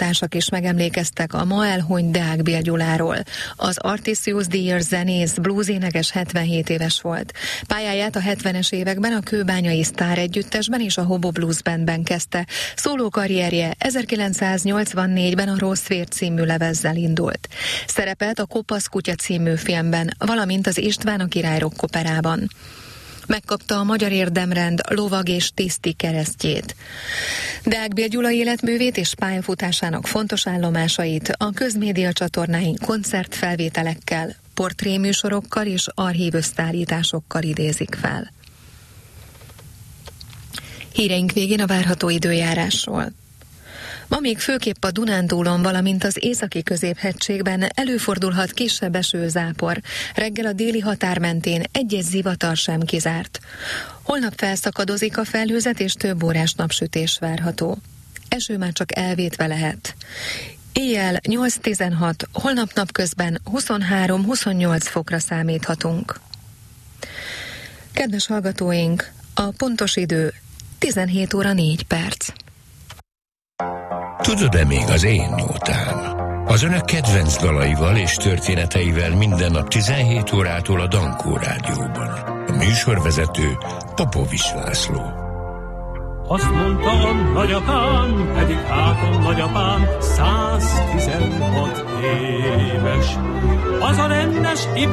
pályafutársak is megemlékeztek a ma elhunyt Deák Bél Gyuláról. Az Artisius díjas zenész, blues-énekes 77 éves volt. Pályáját a 70-es években a Kőbányai Sztár Együttesben és a Hobo Blues Bandben kezdte. Szóló karrierje 1984-ben a Rossz vér című lemezzel indult. Szerepelt a Kopasz kutya című filmben, valamint az István a király rock operában. Megkapta a Magyar Érdemrend lovag és tiszti keresztjét. Deák Bél Gyula életművét és pályafutásának fontos állomásait a közmédia csatornáin koncertfelvételekkel, portréműsorokkal és archívösszeállításokkal idézik fel. Híreink végén a várható időjárásról. Ma még főképp a Dunántúlon, valamint az északi középhegységben előfordulhat kisebb esőzápor. Reggel a déli határ mentén egy-egy zivatar sem kizárt. Holnap felszakadozik a felhőzet és több órás napsütés várható. Eső már csak elvétve lehet. Éjjel 8-16, holnap napközben 23-28 fokra számíthatunk. Kedves hallgatóink, a pontos idő 17 óra 4 perc. Tudod-e még az én nótám? Az önök kedvenc dalaival és történeteivel minden nap 17 órától a Dankó Rádióban. A műsorvezető Popovics László. Azt mondta a nagyapám, pedig hátom nagyapám, 116 éves. Az a rendes